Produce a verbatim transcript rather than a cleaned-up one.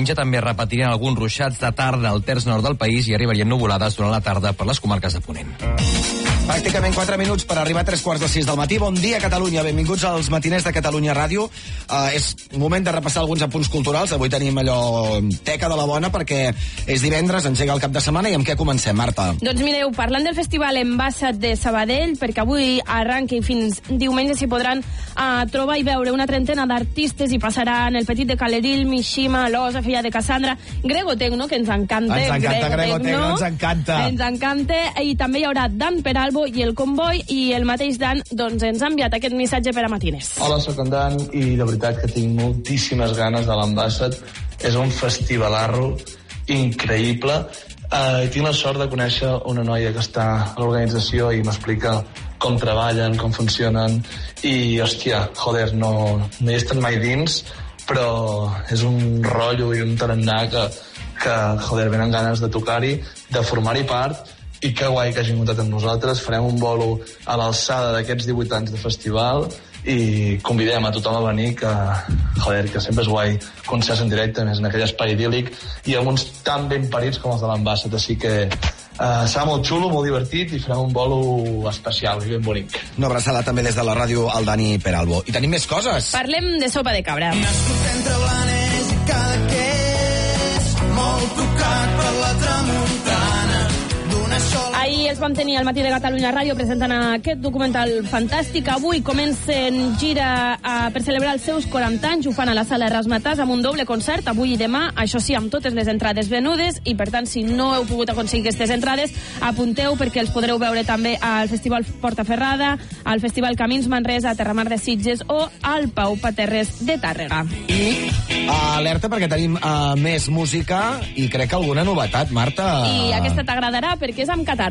diumenge també repetirien alguns ruixats de tarda al terç nord del país i arribarien nuvolades durant la tarda per les comarques de Ponent. Pràcticament quatre minuts per arribar a tres quarts de sis del matí. Bon dia, Catalunya. Benvinguts als matiners de Catalunya Ràdio. Uh, és moment de repassar alguns apunts culturals. Avui tenim allò teca de la bona perquè és divendres, engega el cap de setmana. I amb què comencem, Marta? Doncs mireu, parlant del Festival Envasat de Sabadell, perquè avui arranca i fins diumenge s'hi podran uh, trobar i veure una trentena d'artistes i passaran el Petit de Caleril, Mishima, Losa, Filla de Cassandra, Grego Tecno, que ens encanta. Ens encanta Grego Tecno, Tecno, ens encanta. Ens encanta. I també hi haurà Dan Peralbo i el Comboi, i el mateix Dan doncs, ens ha enviat aquest missatge per a Matines. Hola, soc en Dan i de veritat que tinc moltíssimes ganes de l'Envasat. És un festivalarro increïble. Uh, tinc la sort de conèixer una noia que està a l'organització i m'explica com treballen, com funcionen, i, hòstia, joder, no, no hi he estat mai dins, però és un rotllo i un tarannà que, que joder, venen ganes de tocar-hi, de formar-hi part, i que guai que hagin comptat amb nosaltres. Farem un bolo a l'alçada d'aquests divuit anys de festival i convidem a tothom a venir, que, joder, que sempre és guai concerts en directe, més en aquell espai idíl·lic, i alguns tan ben parits com els de l'Envasat, així que Uh, serà molt xulo, molt divertit i farem un bolo especial i ben bonic. Una abraçada també des de la ràdio al Dani Peralbo. I tenim més coses. Parlem de sopa de cabra. Nascut entre Blanes i Cadaqués, molt tocat per la tramuntana. Ahir els vam tenir al Matí de Catalunya Ràdio presentant aquest documental fantàstic. Avui comencen gira uh, per celebrar els seus quaranta anys. Ho fan a la sala Erasmatàs amb un doble concert, avui i demà, això sí, amb totes les entrades venudes, i per tant, si no heu pogut aconseguir aquestes entrades, apunteu perquè els podreu veure també al Festival Portaferrada, al Festival Camins Manresa, a Terramar de Sitges o al Pau Paterres de Tàrrega. I uh, alerta perquè tenim uh, més música i crec que alguna novetat, Marta. I aquesta t'agradarà perquè és amb Qatar.